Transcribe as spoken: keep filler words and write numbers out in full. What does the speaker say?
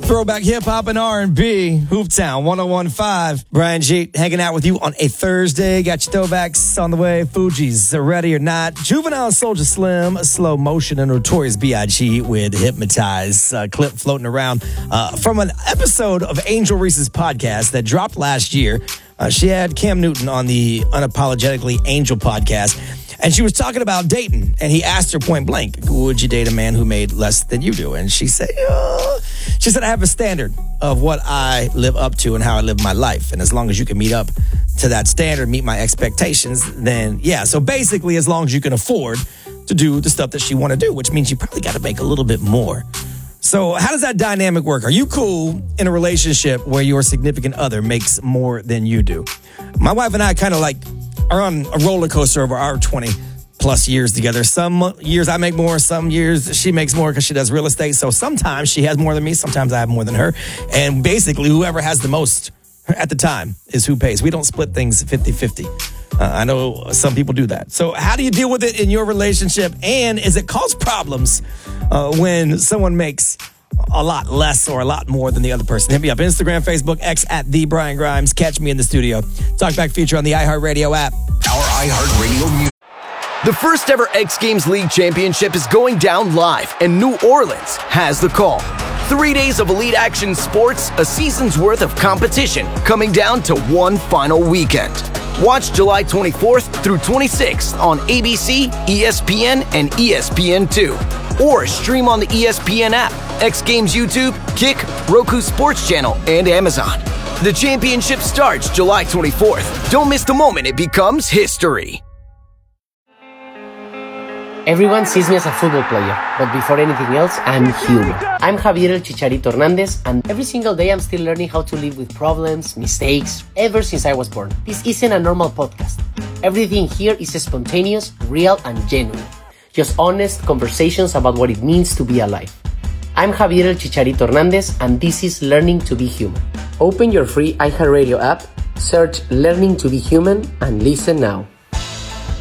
Throwback hip-hop and R and B. Hooptown one oh one point five. Brian G hanging out with you on a Thursday. Got your throwbacks on the way. Fuji's Ready or Not. Juvenile, Soulja Slim, Slow Motion, and Notorious B I G with Hypnotize. Uh, clip floating around uh, from an episode of Angel Reese's podcast that dropped last year. Uh, she had Cam Newton on the Unapologetically Angel podcast. And she was talking about dating, and he asked her point blank, would you date a man who made less than you do? And she said, oh. She said, I have a standard of what I live up to and how I live my life. And as long as you can meet up to that standard, meet my expectations, then yeah. So basically, as long as you can afford to do the stuff that she want to do, which means you probably got to make a little bit more. So how does that dynamic work? Are you cool in a relationship where your significant other makes more than you do? My wife and I kind of like are on a roller coaster over our twenty plus years together. Some years I make more, some years she makes more because she does real estate. So sometimes she has more than me, sometimes I have more than her. And basically whoever has the most at the time is who pays. We don't split things fifty-fifty. Uh, I know some people do that. So how do you deal with it in your relationship? And is it cause problems uh, when someone makes a lot less or a lot more than the other person? Hit me up, Instagram, Facebook, X at The Brian Grimes. Catch me in the studio. Talkback feature on the iHeartRadio app. Our iHeartRadio music. The first ever X Games League Championship is going down live, and New Orleans has the call. Three days of elite action sports, a season's worth of competition, coming down to one final weekend. Watch July twenty-fourth through twenty-sixth on A B C, E S P N, and E S P N two. Or stream on the E S P N app, X Games YouTube, Kick, Roku Sports Channel, and Amazon. The championship starts July twenty-fourth. Don't miss the moment it becomes history. Everyone sees me as a football player, but before anything else, I'm human. I'm Javier El Chicharito Hernandez, and every single day I'm still learning how to live with problems, mistakes, ever since I was born. This isn't a normal podcast. Everything here is spontaneous, real, and genuine. Just honest conversations about what it means to be alive. I'm Javier El Chicharito Hernandez, and this is Learning to be Human. Open your free iHeartRadio app, search Learning to be Human, and listen now.